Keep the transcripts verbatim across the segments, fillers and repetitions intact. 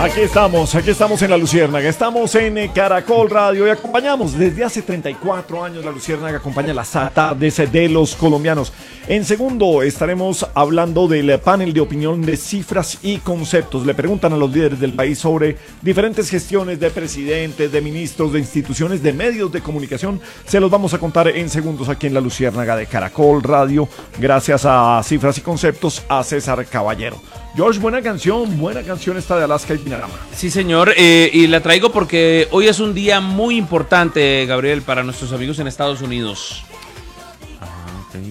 Aquí estamos, aquí estamos en La Luciérnaga, estamos en Caracol Radio y acompañamos desde hace treinta y cuatro años La Luciérnaga, acompaña las tardes de los colombianos. En segundo estaremos hablando del panel de opinión de cifras y conceptos. Le preguntan a los líderes del país sobre diferentes gestiones de presidentes, de ministros, de instituciones, de medios de comunicación. Se los vamos a contar en segundos aquí en La Luciérnaga de Caracol Radio, gracias a Cifras y Conceptos, a César Caballero. George, buena canción, buena canción esta de Alaska y Dinarama. Sí, señor, eh, y la traigo porque hoy es un día muy importante, Gabriel, para nuestros amigos en Estados Unidos. Ah, ok.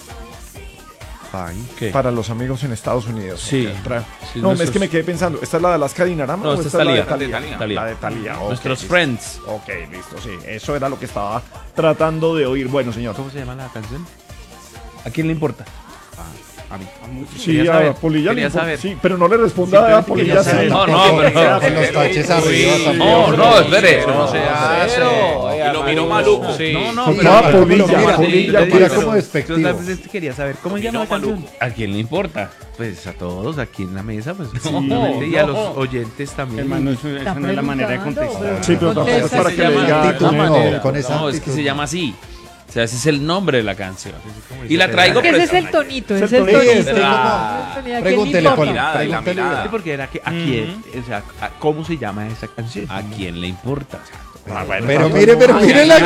¿Qué? Para los amigos en Estados Unidos. Sí. Okay. sí no, nuestros... es que me quedé pensando, ¿esta es la de Alaska y Dinarama? No, o esta esta es Talía, la de Talía? Talía. Talía. La de Talía, okay, nuestros listo. friends. Ok, listo, sí, eso era lo que estaba tratando de oír. Bueno, señor. ¿Cómo se llama la canción? ¿A quién le importa? A mí. Sí, a Polilla le importa, sí, pero no le responda sí, a Polilla. Sí. No, no, pero con los taches arriba también. No, no, espere, eso no se hace. Y lo miró maluco. Sí. No, no, pero a Polilla, Polilla, mira como despectivo. Yo quería saber cómo se llama la canción. ¿A quién le importa? Pues a todos aquí en la mesa, pues no, no, y a los no. oyentes también. Hermano, eso, eso no es la manera de contestar. Sí, pero tampoco es para que le diga. No, con esa no, es que se llama así. O sea, ese es el nombre de la canción. Y la traigo porque ese es el tonito, ese es el tonito. Pregúntele, pregúntele. Porque era que a quién, o sea, ¿cómo se llama esa canción? ¿A quién le importa? Ah, bueno, pero mire, pero mire la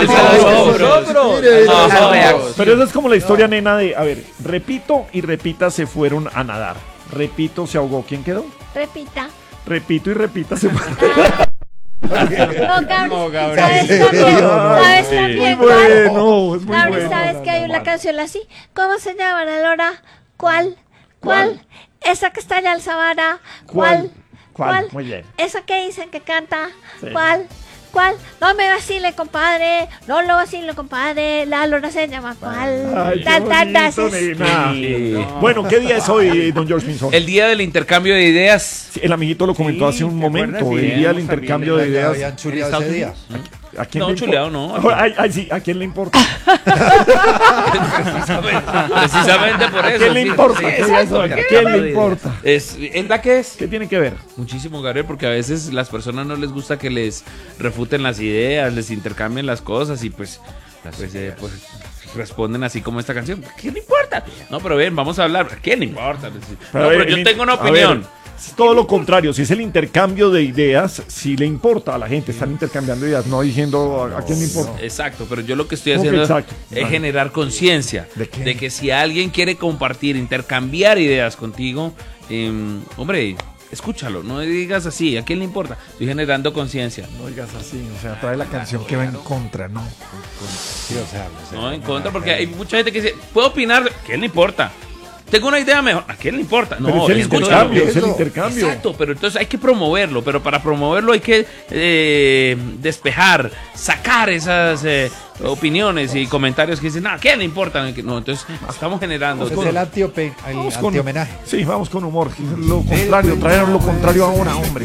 Pero esa es como la historia, nena, de, a ver, repito y repita se fueron a nadar. Repito, se ahogó. ¿Quién quedó? Repita. Repito y repita se fueron. No, Gabriel, no, Gabriel. ¿Sabes también? ¿Sabes también? Muy bueno, es muy Gabriel, bueno. ¿sabes que hay una canción así? ¿Cómo se llama, Lora? ¿Cuál? ¿Cuál? Esa que está allá en Sabana. ¿Cuál? ¿Cuál? Muy bien. Esa que dicen que canta. ¿Cuál? ¿Cuál? No me vacile, compadre. No lo vacile, compadre. La Lora se llama ¿cuál? Ay, Ta, ta, ta, bonito, sí. nena. Sí. Bueno, ¿qué día es hoy, don George Pinzón? El día del intercambio de ideas. Sí, el amiguito lo comentó Sí, hace un ¿te momento. acuerdas? El Sí, día del hemos intercambio también, de ideas. habían chuleado ese día. ¿A quién No, le chuleado importa? no. Ay, ay, sí, ¿a quién le importa? precisamente, precisamente por ¿A eso. quién le sí, importa? sí, ¿Qué exacto, es eso? ¿A el quién intercambio le de importa? ideas. Es, ¿verdad que es? ¿Qué tiene que ver? Muchísimo, Gabriel, porque a veces las personas no les gusta que les refuten las ideas, les intercambien las cosas y pues, pues, eh, pues responden así como esta canción. ¿A quién le importa? No, pero bien, vamos a hablar. ¿A quién le importa? No, Pero, pero el yo in- tengo una a ver, opinión. es todo lo contrario, si es el intercambio de ideas, si le importa a la gente, están intercambiando ideas, no diciendo a, a quién le importa. Exacto, pero yo lo que estoy ¿Cómo que haciendo exacto? es Vale. generar conciencia ¿De qué? de que si alguien quiere compartir, intercambiar ideas contigo, eh, hombre, escúchalo, no digas así, ¿a quién le importa? Estoy generando conciencia. No digas así, o sea, trae la canción que va en contra, ¿no? Sí, o sea, o sea, No, en contra, porque hay mucha gente que dice, ¿puedo opinar? ¿A quién le importa? Tengo una idea mejor, ¿a quién le importa? Pero No, es el escúchalo. intercambio, es el eso. intercambio. Exacto, pero entonces hay que promoverlo, pero para promoverlo hay que eh, despejar, sacar esas eh, opiniones y comentarios que dicen, no, ¿a quién le importa? No, entonces estamos generando. es el antiope, el Vamos con- antihomenaje. Sí, vamos con humor. Lo contrario, trajeron lo contrario ahora, hombre.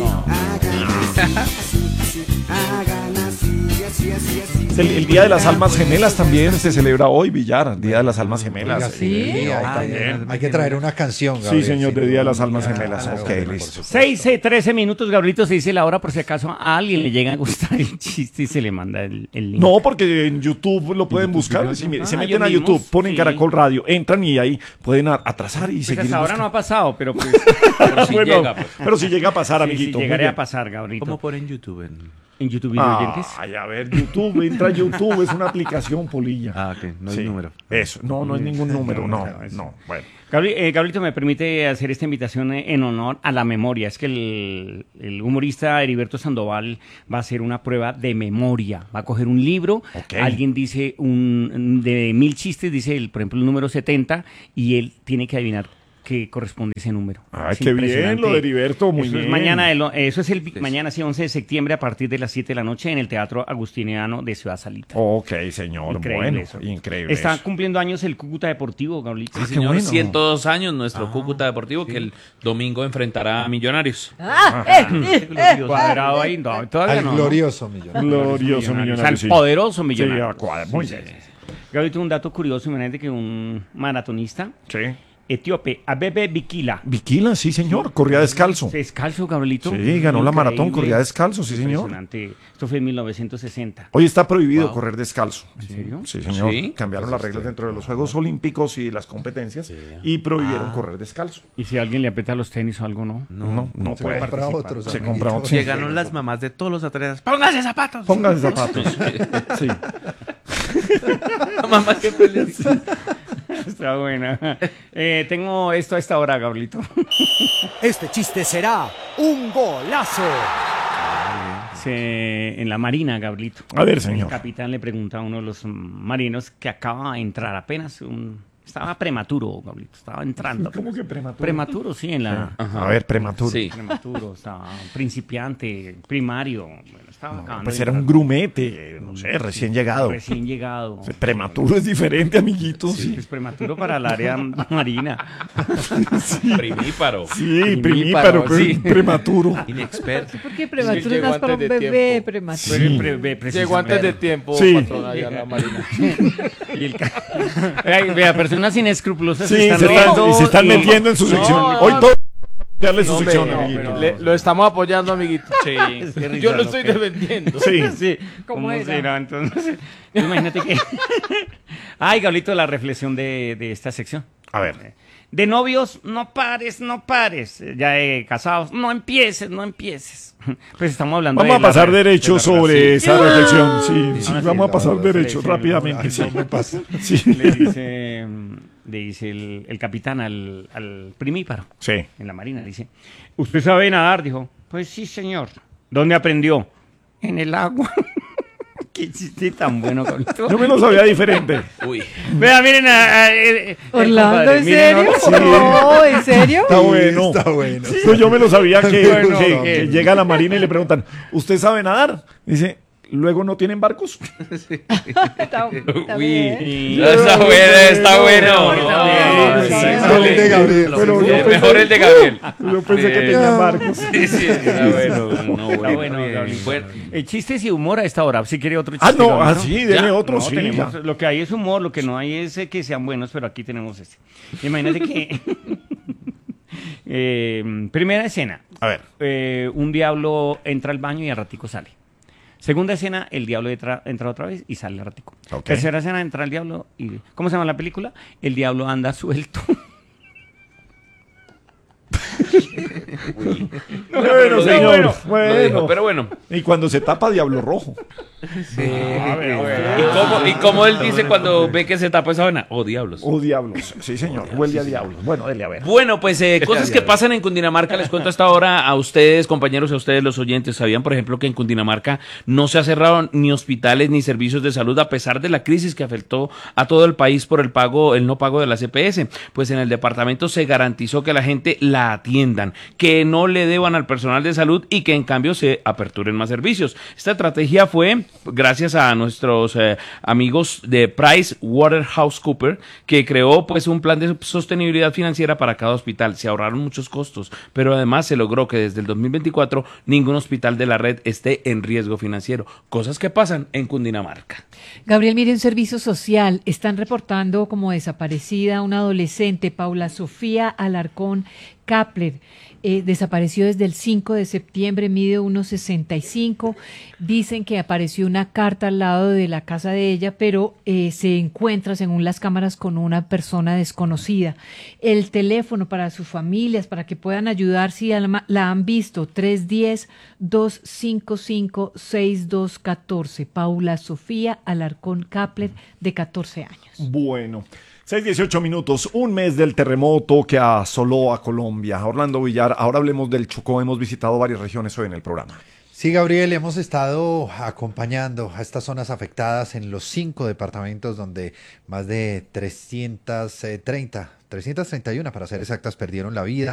Es el, el Día de las Almas Gemelas también se celebra hoy, Villar. El Día de las Almas Gemelas. Oiga, sí, hay, Ah, también. Hay que traer una canción, Sí, Gabriel, señor, sin de Día de duda. las Almas Gemelas. Claro, Ok, por listo. supuesto. seis, trece minutos, Gabrielito, se dice la hora por si acaso a alguien le llega a gustar el chiste y se le manda el, el link. No, porque en YouTube lo pueden buscar. Si Ah, se meten ellos a mismos, YouTube, ponen sí. Caracol Radio, entran y ahí pueden a- atrasar y Pues seguir. hasta ahora no buscando. ha pasado, pero pues Pero si Bueno, llega, pues. pero si llega a pasar, sí, sí, amiguito. muy llegaré bien. a pasar, Gabrielito. ¿Cómo ponen YouTube? En... En YouTube Video Oyentes. Ay, a ver, YouTube, entra a YouTube, es una aplicación, Polilla. Ah, ok, no hay Sí, número. Eso, no, no es ningún número, no, no, eso. no, bueno. Gabri- eh, Gabrielito, me permite hacer esta invitación eh, en honor a la memoria. Es que el, el humorista Heriberto Sandoval va a hacer una prueba de memoria. Va a coger un libro, Ok. alguien dice un de mil chistes, dice el, por ejemplo el número setenta, y él tiene que adivinar qué corresponde ese número. Ay, Es qué bien impresionante. lo de Heriberto, muy eso bien. Es mañana, el- eso es el mañana, sí, once de septiembre, a partir de las siete de la noche, en el Teatro Agustiniano de Ciudad Salita. Ok, señor, Increíble bueno, eso. increíble. Está eso. cumpliendo años el Cúcuta Deportivo, Gabrielito. Sí, qué señor, bueno. ciento dos años nuestro Cúcuta Deportivo que el domingo enfrentará a Millonarios. Ah, eh, eh, eh, Cuadrado ahí, no, todavía Al no. glorioso millón. Glorioso Millonario, millonario, o sea, el sí. poderoso Sí, millonario. a cuadra, muy bien. Gabrielito, un dato curioso, imagínate que un maratonista Sí. etíope Abebe Bikila. Bikila, sí, señor. Corría descalzo. Descalzo, Gabrielito. Sí, ganó la maratón, Increíble. corría descalzo, sí, señor. Impresionante. Esto fue en mil novecientos sesenta. Hoy está prohibido Wow. correr descalzo. ¿En serio? Sí, señor. Sí. Cambiaron las reglas dentro de los Juegos Olímpicos y las competencias y prohibieron correr descalzo. Y si alguien le aprieta los tenis o algo, ¿no? No, no, Se puede. compra otros. Se amiguito. compra otros. Llegaron las mamás de todos los atletas. ¡Pónganse zapatos! Pónganse zapatos. Sí. La mamá siempre les dice. Está buena. Eh, tengo esto a esta hora, Gabrielito. Este chiste será un golazo. Se- en la marina, Gabrielito. A ver, El señor. capitán le pregunta a uno de los marinos que acaba de entrar apenas un... Estaba prematuro, Gabrielito. Estaba entrando. ¿Cómo que prematuro? Prematuro, sí, en la... A ver, prematuro. Sí. Prematuro, estaba principiante, primario. Bueno, estaba acabando Pues de era un entrar. grumete, no sé, recién llegado. Recién llegado. Prematuro es diferente, amiguito. Sí, Sí, es prematuro para el área marina. Primíparo. sí, Primíparo, primíparo, sí. prematuro. Inexperto. ¿Por qué prematuro llegó es más para un antes de bebé tiempo. prematuro? Sí. Pre- pre- Llegó precisamente. antes de tiempo, Sí. patrón, allá en la marina. Y el ca- Ay, vea, personas inescrupulosas Sí, se están se están, riendo y se están y- metiendo en su sección. no, Hoy no. todo darle su No, sección, hombre, amiguito. pero- Le- lo estamos apoyando, amiguito. Sí. Qué risa Yo lo lo estoy que- defendiendo. Sí. Sí, ¿Cómo ¿cómo era? será entonces? Imagínate que... Ay, Gablito, la reflexión de, de esta sección. A ver. De novios, no pares, no pares. Ya de casados, no empieces, no empieces. Pues estamos hablando Vamos de a la- pasar de derecho la sobre relación. esa reflexión. Sí, sí, Ah, sí, vamos a no, pasar no, derecho sí, sí, rápidamente. Ay, Sí. no me pasa. Sí. Le dice, le dice el, el capitán al, al primíparo Sí. en la marina, dice, ¿usted sabe nadar? Dijo, pues sí, señor. ¿Dónde aprendió? En el agua. Qué chiste tan bueno, Gablito. Yo me lo sabía diferente. Uy. Vea, miren a, a- a- eh, Orlando, compadre, ¿en miren, serio? sí. No, ¿en serio? Está bueno. Está bueno. Pues yo me lo sabía que, Bueno, que- no. que llega a la marina y le preguntan, ¿usted sabe nadar? Dice, ¿luego no tienen barcos? Está, está Uy. bien. Y- Está bueno, está bueno. Está No, bien, sí, está bien. sale. El de Gabriel. Pero Sí, yo pensé- mejor el de Gabriel. Yo pensé que Sí. tenían barcos. Sí, sí, está bueno. No, Está bueno. bueno, Gabriel. Bueno. Eh, chistes y humor a esta hora. Si quiere otro chiste. Ah, no, Gabriel, ah, sí, dele Ya, otro, no, sí, tenemos- ya. lo que hay es humor, lo que no hay es eh, que sean buenos, pero aquí tenemos este. Imagínate que. eh, primera escena. A ver. Eh, un diablo entra al baño y al ratico sale. Segunda escena, el diablo entra, entra otra vez y sale al ratico. Ok. Tercera escena, entra el diablo y... ¿Cómo se llama la película? El diablo anda suelto. Bueno, Lo señor. dijo, Lo dijo, Bueno. pero bueno. Y cuando se tapa Diablo Rojo. ¿Y cómo, ¿Y cómo él dice cuando ve que se tapa esa vaina? Oh, diablos. Oh, diablos. Sí, señor. Huele a diablos. Bueno, dele a ver. Bueno, pues eh, cosas que pasan en Cundinamarca, les cuento hasta ahora a ustedes, compañeros, a ustedes los oyentes. ¿Sabían, por ejemplo, que en Cundinamarca no se ha cerrado ni hospitales ni servicios de salud a pesar de la crisis que afectó a todo el país por el pago, el no pago de la C P S? Pues en el departamento se garantizó que la gente la atiendan, que no le deban al personal de salud y que en cambio se aperturen más servicios. Esta estrategia fue gracias a nuestros eh, amigos de PricewaterhouseCoopers, que creó pues un plan de sostenibilidad financiera para cada hospital. Se ahorraron muchos costos, pero además se logró que desde el dos mil veinticuatro ningún hospital de la red esté en riesgo financiero. Cosas que pasan en Cundinamarca. Gabriel, mire, un servicio social. Están reportando como desaparecida una adolescente, Paula Sofía Alarcón Kapler. Eh, desapareció desde el cinco de septiembre, mide uno sesenta y cinco. Dicen que apareció una carta al lado de la casa de ella, pero eh, se encuentra, según las cámaras, con una persona desconocida. El teléfono para sus familias, para que puedan ayudar si la, la han visto, tres uno cero, dos cinco cinco, seis dos uno cuatro. Paula Sofía Alarcón Kapler, de catorce años. Bueno. seis dieciocho minutos, un mes del terremoto que asoló a Colombia. Orlando Villar, ahora hablemos del Chocó. Hemos visitado varias regiones hoy en el programa. Sí, Gabriel, hemos estado acompañando a estas zonas afectadas en los cinco departamentos donde más de trescientas treinta, trescientas treinta y uno para ser exactas, perdieron la vida.